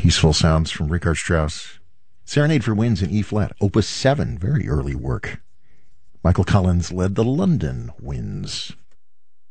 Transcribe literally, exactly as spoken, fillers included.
Peaceful sounds from Richard Strauss. Serenade for Winds in E flat, Opus seven, very early work. Michael Collins led the London Winds.